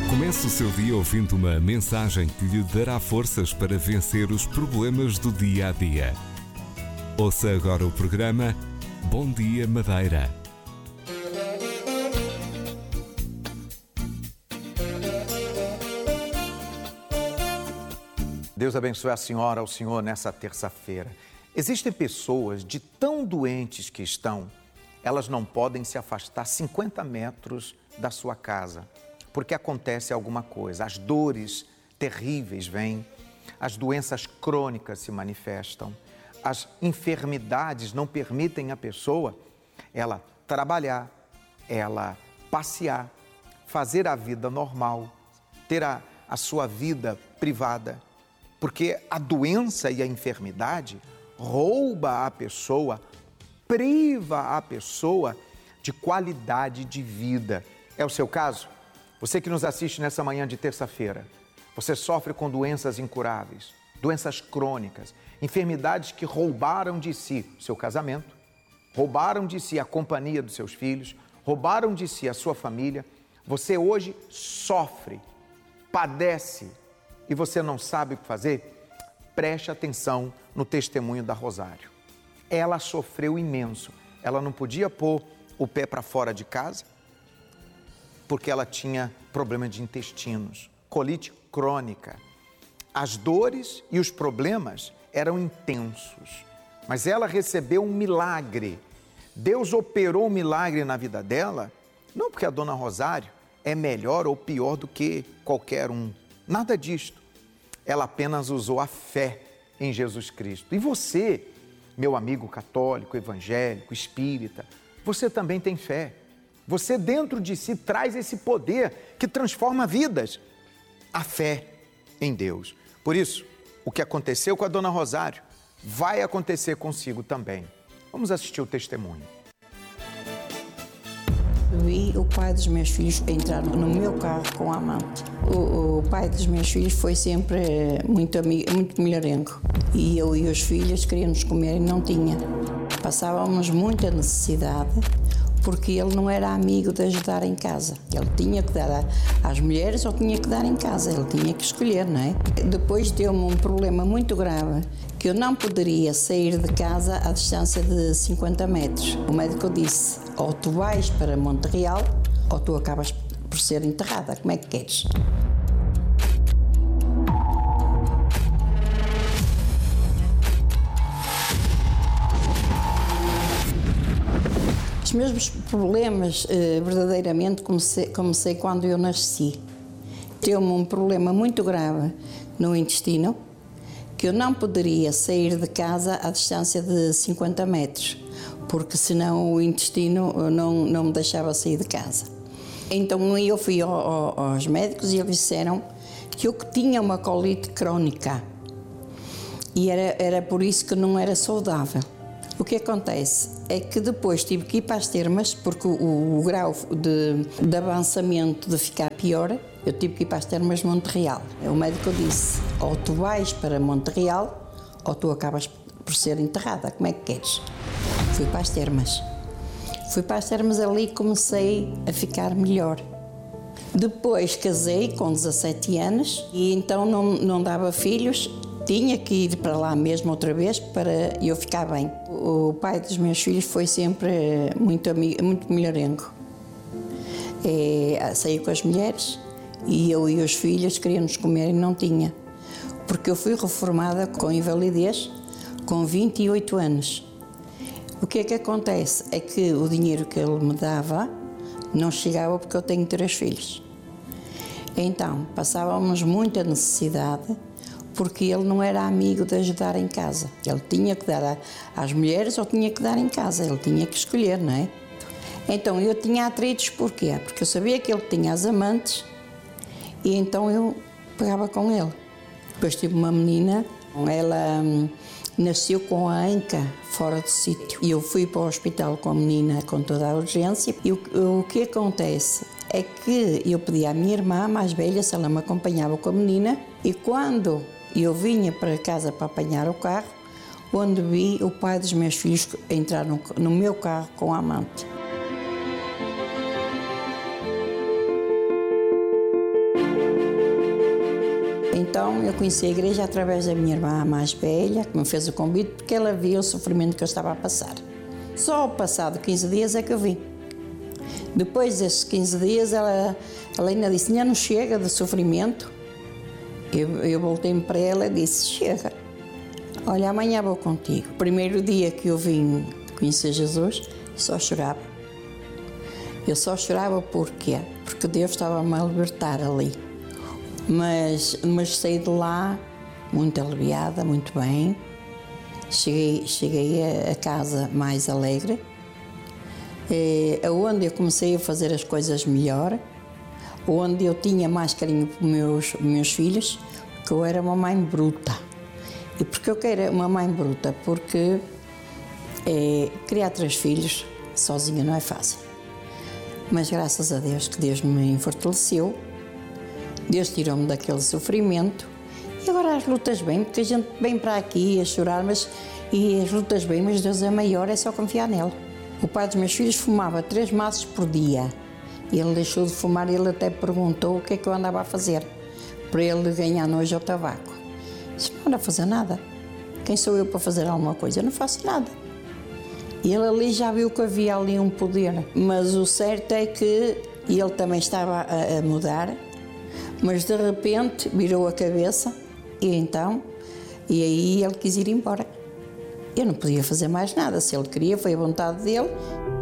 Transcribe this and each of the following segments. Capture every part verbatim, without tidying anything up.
Comece o seu dia ouvindo uma mensagem que lhe dará forças para vencer os problemas do dia a dia. Ouça agora o programa Bom Dia Madeira. Deus abençoe a senhora, ao senhor nessa terça-feira. Existem pessoas de tão doentes que estão, elas não podem se afastar cinquenta metros da sua casa, porque acontece alguma coisa. As dores terríveis vêm, as doenças crônicas se manifestam, as enfermidades não permitem à pessoa ela trabalhar, ela passear, fazer a vida normal, ter a, a sua vida privada. Porque a doença e a enfermidade rouba a pessoa, priva a pessoa de qualidade de vida. É o seu caso? Você que nos assiste nessa manhã de terça-feira, você sofre com doenças incuráveis, doenças crônicas, enfermidades que roubaram de si o seu casamento, roubaram de si a companhia dos seus filhos, roubaram de si a sua família. Você hoje sofre, padece, e você não sabe o que fazer? Preste atenção no testemunho da Rosário. Ela sofreu imenso. Ela não podia pôr o pé para fora de casa porque ela tinha problema de intestinos, colite crônica. As dores e os problemas eram intensos, mas ela recebeu um milagre. Deus operou um milagre na vida dela, não porque a dona Rosário é melhor ou pior do que qualquer um. Nada disto. Ela apenas usou a fé em Jesus Cristo. E você, meu amigo católico, evangélico, espírita, você também tem fé. Você dentro de si traz esse poder que transforma vidas. A fé em Deus. Por isso, o que aconteceu com a dona Rosário vai acontecer consigo também. Vamos assistir o testemunho. Vi o pai dos meus filhos entrar no meu carro com a amante. O, o pai dos meus filhos foi sempre muito amigo, muito melhorengo. E eu e os filhos queríamos comer e não tinha. Passávamos muita necessidade porque ele não era amigo de ajudar em casa. Ele tinha que dar a, às mulheres ou tinha que dar em casa. Ele tinha que escolher, não é? Depois deu-me um problema muito grave que eu não poderia sair de casa à distância de cinquenta metros. O médico disse, ou tu vais para Monte Real, ou tu acabas por ser enterrada. Como é que queres? Os meus problemas, eh, verdadeiramente, comecei, comecei quando eu nasci. Deu-me um problema muito grave no intestino, que eu não poderia sair de casa à distância de cinquenta metros, porque senão o intestino não, não me deixava sair de casa. Então eu fui ao, ao, aos médicos e eles disseram que eu tinha uma colite crónica e era, era por isso que não era saudável. O que acontece é que depois tive que ir para as termas, porque o, o grau de, de avançamento de ficar pior, eu tive que ir para as termas de Monte Real. O médico disse, ou tu vais para Monte Real, ou tu acabas por ser enterrada. Como é que queres? Fui para as termas. Fui para as termas ali e comecei a ficar melhor. Depois casei com dezassete anos e então não, não dava filhos. Tinha que ir para lá mesmo outra vez para eu ficar bem. O pai dos meus filhos foi sempre muito, amigo, muito melhorengo. É, saiu com as mulheres e eu e os filhos queríamos comer e não tinha. Porque eu fui reformada com invalidez com vinte e oito anos. O que é que acontece? É que o dinheiro que ele me dava não chegava porque eu tenho três filhos. Então, passávamos muita necessidade porque ele não era amigo de ajudar em casa. Ele tinha que dar a, às mulheres ou tinha que dar em casa. Ele tinha que escolher, não é? Então, eu tinha atritos porquê? Porque eu sabia que ele tinha as amantes e então eu pegava com ele. Depois tive uma menina, ela hum, nasceu com a anca fora do sítio. E eu fui para o hospital com a menina com toda a urgência. E o, o que acontece é que eu pedi à minha irmã mais velha se ela me acompanhava com a menina e quando eu vinha para casa para apanhar o carro, onde vi o pai dos meus filhos entrar no, no meu carro com a amante. Então eu conheci a igreja através da minha irmã mais velha, que me fez o convite, porque ela via o sofrimento que eu estava a passar. Só passado quinze dias é que eu vim. Depois desses quinze dias, ela, ela ainda disse, não chega de sofrimento. Eu, eu voltei-me para ela e disse, chega, olha, amanhã vou contigo. O primeiro dia que eu vim conhecer Jesus, só chorava. Eu só chorava porquê? Porque Deus estava-me a libertar ali. Mas, mas saí de lá muito aliviada, muito bem. Cheguei, cheguei a, a casa mais alegre, é, onde eu comecei a fazer as coisas melhor, onde eu tinha mais carinho para os meus, meus filhos, porque eu era uma mãe bruta. E porquê eu quero uma mãe bruta? Porque é, criar três filhos sozinha não é fácil. Mas graças a Deus que Deus me fortaleceu, Deus tirou-me daquele sofrimento e agora as lutas bem, porque a gente vem para aqui a chorar, mas e as lutas bem, mas Deus é maior, é só confiar nele. O pai dos meus filhos fumava três maços por dia e ele deixou de fumar e ele até perguntou o que é que eu andava a fazer para ele ganhar nojo ao tabaco. Disse, não anda a fazer nada. Quem sou eu para fazer alguma coisa? Eu não faço nada. E ele ali já viu que havia ali um poder, mas o certo é que ele também estava a, a mudar, mas de repente virou a cabeça e então, e aí ele quis ir embora. Eu não podia fazer mais nada, se ele queria, foi a vontade dele.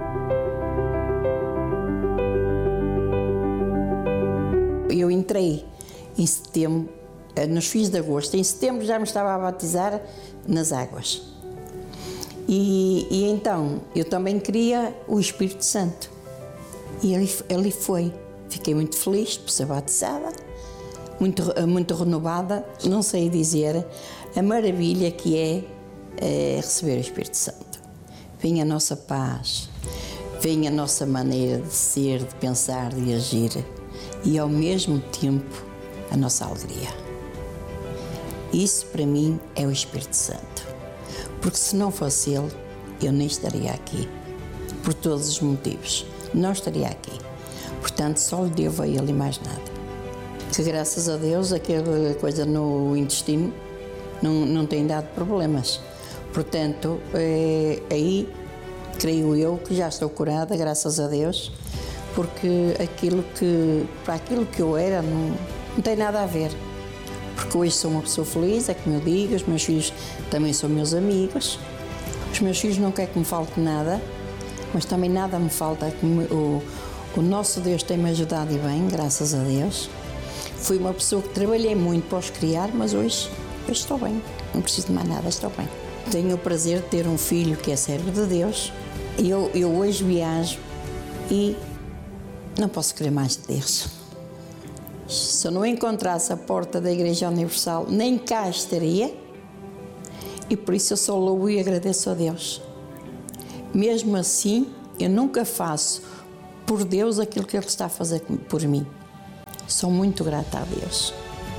Eu entrei em setembro, nos fins de agosto, em setembro já me estava a batizar nas águas. E, e então, eu também queria o Espírito Santo. E ele, ele foi. Fiquei muito feliz por ser batizada, muito, muito renovada. Não sei dizer a maravilha que é, é receber o Espírito Santo. Vem a nossa paz, vem a nossa maneira de ser, de pensar, de agir e ao mesmo tempo a nossa alegria. Isso para mim é o Espírito Santo. Porque se não fosse Ele, eu nem estaria aqui, por todos os motivos, não estaria aqui. Portanto, só lhe devo a Ele e mais nada. Que graças a Deus, aquela coisa no intestino não, não tem dado problemas. Portanto, é, aí, creio eu que já estou curada, graças a Deus, porque aquilo que, para aquilo que eu era não, não tem nada a ver. Porque hoje sou uma pessoa feliz, é como eu digo, os meus filhos também são meus amigos. Os meus filhos não querem que me falte nada, mas também nada me falta. O, o nosso Deus tem-me ajudado e bem, graças a Deus. Fui uma pessoa que trabalhei muito para os criar, mas hoje, hoje estou bem, não preciso de mais nada, estou bem. Tenho o prazer de ter um filho que é servo de Deus. Eu, eu hoje viajo e não posso querer mais de Deus. Se eu não encontrasse a porta da Igreja Universal, nem cá estaria, e por isso eu só louvo e agradeço a Deus. Mesmo assim, eu nunca faço por Deus aquilo que Ele está a fazer por mim. Sou muito grata a Deus.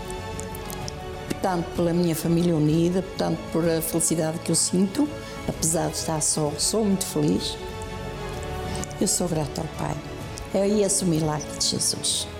Tanto pela minha família unida, tanto por a felicidade que eu sinto, apesar de estar só, sou muito feliz. Eu sou grata ao Pai. É esse o milagre de Jesus.